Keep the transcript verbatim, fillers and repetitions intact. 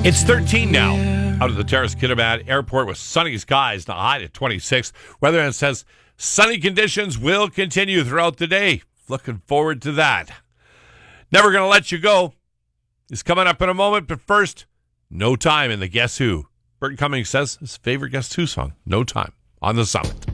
It's thirteen now out of the Terrace Kitimat Airport with sunny skies, now high at twenty-six. Weatherman says sunny conditions will continue throughout the day. Looking forward to that. Never Gonna Let You Go is coming up in a moment, but first, No Time in the Guess Who. Bert Cummings says his favorite Guess Who song, No Time, on the Summit.